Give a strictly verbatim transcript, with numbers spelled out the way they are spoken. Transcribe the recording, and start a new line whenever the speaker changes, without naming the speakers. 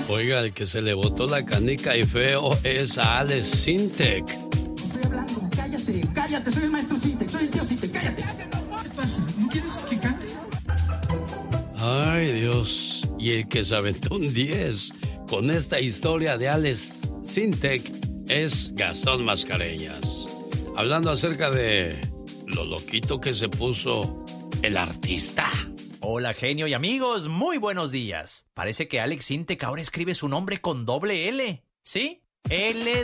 Oiga, el que se le botó la canica y feo es a Alex Sintek.
Estoy hablando, cállate, cállate, soy el maestro Sintek, soy el tío Sintek, cállate. ¿Qué pasa? ¿No quieres que cante?
Ay, Dios. Y el que se aventó un diez con esta historia de Alex Sintek es Gastón Mascareñas. Hablando acerca de lo loquito que se puso el artista.
Hola, genio y amigos, muy buenos días. Parece que Alex Sintek ahora escribe su nombre con doble L. ¿Sí? L